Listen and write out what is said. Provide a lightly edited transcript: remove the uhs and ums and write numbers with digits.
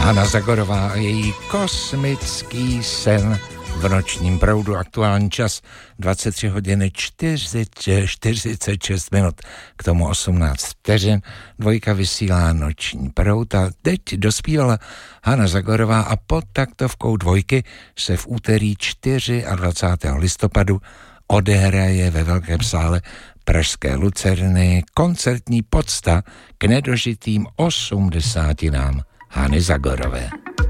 Hana Zagorová a její kosmický sen v nočním proudu. Aktuální čas 23 hodiny 46 minut, k tomu 18 vteřin. Dvojka vysílá noční proud a teď dospívala Hana Zagorová a pod taktovkou dvojky se v úterý 24. listopadu odehraje ve Velkém sále pražské Lucerny koncertní pocta k nedožitým 80 Hany Zagorové.